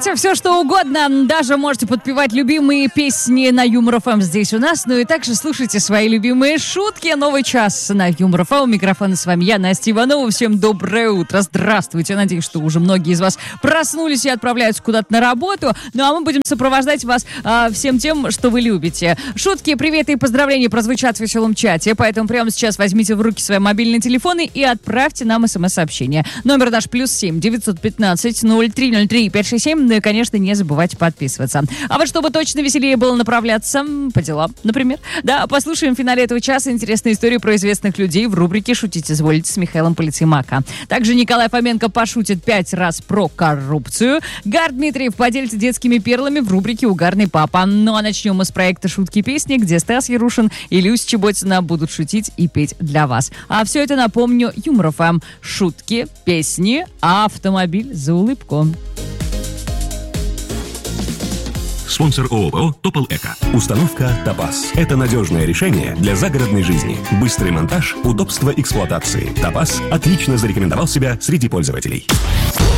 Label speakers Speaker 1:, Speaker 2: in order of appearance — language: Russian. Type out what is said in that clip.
Speaker 1: Пейте все, что угодно. Даже можете подпевать любимые песни на Юмор ФМ здесь у нас. Ну и также слушайте свои любимые шутки. Новый час на Юмор ФМ. У микрофона с вами я, Настя Иванова. Всем доброе утро. Здравствуйте. Надеюсь, что уже многие из вас проснулись и отправляются куда-то на работу. Ну а мы будем сопровождать вас всем тем, что вы любите. Шутки, приветы и поздравления прозвучат в веселом чате. Поэтому прямо сейчас возьмите в руки свои мобильные телефоны и отправьте нам смс-сообщение. Номер наш +7 915 0303 567. Ну и, конечно, не забывайте подписываться. А вот чтобы точно веселее было направляться по делам, например, да, послушаем в финале этого часа интересные истории про известных людей в рубрике «Шутить изволите» с Михаилом Полицеймака. Также Николай Фоменко пошутит 5 раз про коррупцию. Гар Дмитриев поделится детскими перлами в рубрике «Угарный папа». Ну а начнем мы с проекта «Шутки песни», где Стас Ярушин и Люся Чеботина будут шутить и петь для вас. А все это, напомню, Юмор ФМ. Шутки, песни, автомобиль за улыбку.
Speaker 2: Спонсор ООО «Топол Эко». Установка «Топаз». Это надежное решение для загородной жизни. Быстрый монтаж, удобство эксплуатации. «Топаз» отлично зарекомендовал себя среди пользователей.